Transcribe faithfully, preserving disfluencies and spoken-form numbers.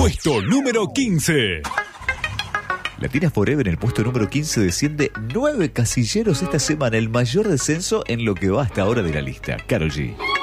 Puesto número quince. Latina Forever en el puesto número quince desciende nueve casilleros esta semana, el mayor descenso en lo que va hasta ahora de la lista. Karol G.